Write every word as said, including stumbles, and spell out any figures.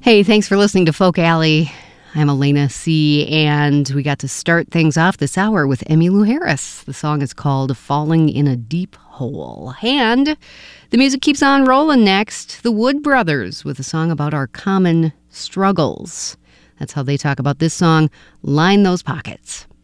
Hey, thanks for listening to Folk Alley. I'm Elena C., and we got to start things off this hour with Emmylou Harris. The song is called Falling in a Deep Hole. And the music keeps on rolling next. The Wood Brothers with a song about our common struggles. That's how they talk about this song, Line Those Pockets.